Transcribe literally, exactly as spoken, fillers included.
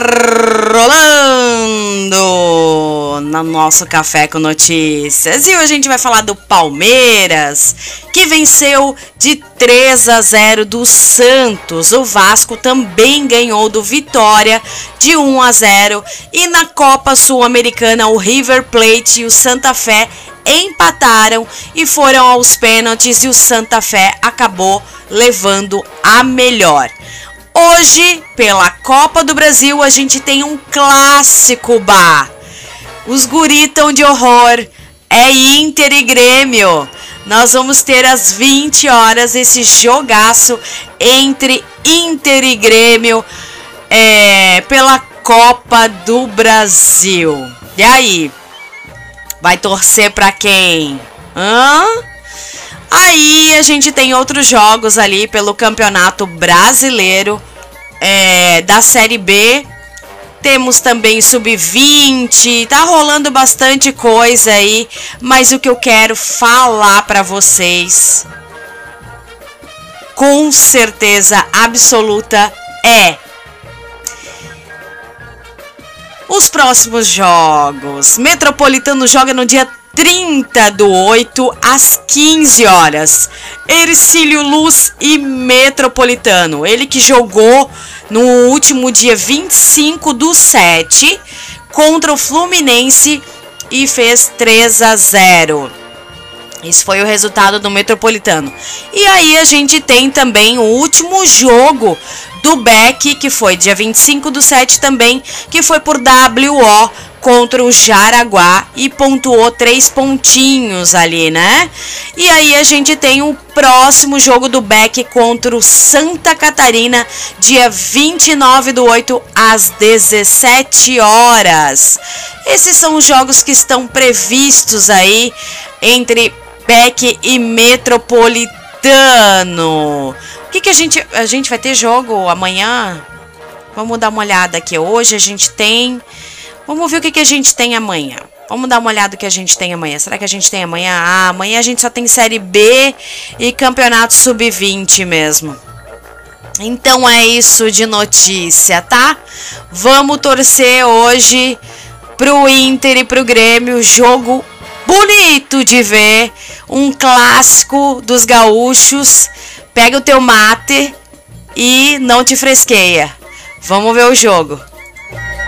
rolando no nosso Café com Notícias. E hoje a gente vai falar do Palmeiras, que venceu de três a zero do Santos. O Vasco também ganhou do Vitória de um a zero. E na Copa Sul-Americana, o River Plate e o Santa Fé empataram e foram aos pênaltis, e o Santa Fé acabou levando a melhor. Hoje, pela Copa do Brasil, a gente tem um clássico, bah! Os guritão de horror, é Inter e Grêmio. Nós vamos ter às vinte horas esse jogaço entre Inter e Grêmio é, pela Copa do Brasil. E aí? Vai torcer pra quem? Hã? Aí a gente tem outros jogos ali pelo Campeonato Brasileiro é, da Série B. Temos também sub vinte, tá rolando bastante coisa aí, mas o que eu quero falar pra vocês, com certeza absoluta, é os próximos jogos. Metropolitano joga no dia trinta do oito às quinze horas. Ercílio Luz e Metropolitano. Ele que jogou no último dia vinte e cinco do sete contra o Fluminense e fez três a zero. Esse foi o resultado do Metropolitano. E aí a gente tem também o último jogo do B E C, que foi dia vinte e cinco do sete também, que foi por W O contra o Jaraguá e pontuou três pontinhos ali, né? E aí a gente tem o próximo jogo do B E C contra o Santa Catarina, dia vinte e nove do oito às dezessete horas. Esses são os jogos que estão previstos aí entre B E C e Metropolitano. O que que a gente... A gente vai ter jogo amanhã? Vamos dar uma olhada aqui. Hoje a gente tem... Vamos ver o que que a gente tem amanhã. Vamos dar uma olhada o que a gente tem amanhã. Será que a gente tem amanhã? Ah, amanhã a gente só tem Série B e Campeonato sub vinte mesmo. Então é isso de notícia, tá? Vamos torcer hoje pro Inter e pro Grêmio. Jogo bonito de ver. Um clássico dos gaúchos. Pega o teu mate e não te fresqueia. Vamos ver o jogo.